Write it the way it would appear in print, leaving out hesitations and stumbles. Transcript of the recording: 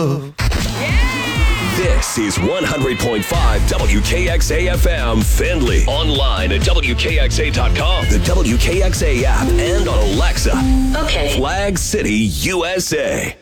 This is 100.5 WKXA FM Findlay. Online at WKXA.com, the WKXA app, and on Alexa. Okay. Flag City, USA.